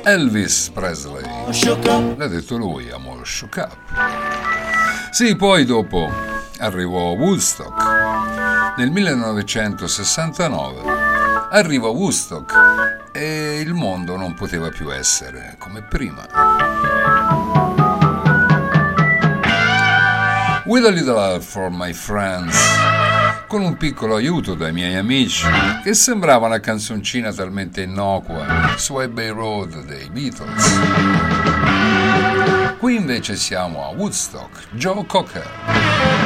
Elvis Presley. L'ha detto lui, I'm all shook up. Sì, poi dopo arrivò Woodstock. Nel 1969 arrivò Woodstock e il mondo non poteva più essere come prima. With a Little Help from My Friends, con un piccolo aiuto dai miei amici, che sembrava una canzoncina talmente innocua su Abbey Road dei Beatles. Qui invece siamo a Woodstock, Joe Cocker.